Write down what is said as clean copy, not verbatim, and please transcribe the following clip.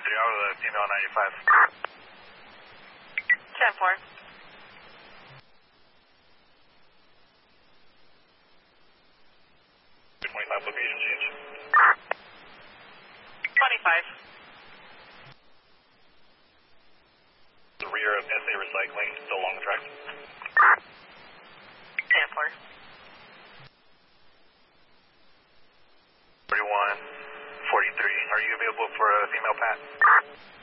out of the female 95. 10-4. 25 location change. 25. The rear of SA Recycling, still along the tracks. 10-4. 41, 43. Are you available for a female pat?